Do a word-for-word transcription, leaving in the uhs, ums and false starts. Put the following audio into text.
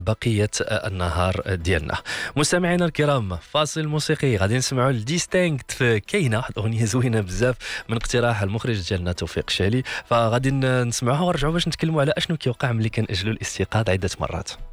بقية النهار ديالنا. مستمعينا الكرام، فاصل موسيقي غادي نسمعوا الديستينكت في كاينه، واحد الاغنيه زوينه بزاف من اقتراح المخرج ديالنا توفيق الشالي، فغادي نسمعوها ونرجعوا باش نتكلموا على اشنو كيوقع ملي كنأجلوا الاستيقاظ عده مرات.